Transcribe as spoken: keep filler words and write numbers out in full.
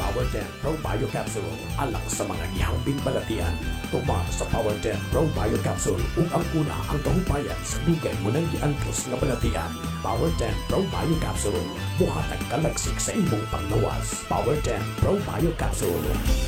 Power ten Pro Bio Capsule alak sa mga gihambing balatian. Tuma sa Power ten Pro Bio Capsule ug ang una ang kahupayan sa dugay mo nang giantos nga balatian. Power ten Pro Bio Capsule buhatag kalagsik sa imong panglawas. Power ten Pro Bio Capsule.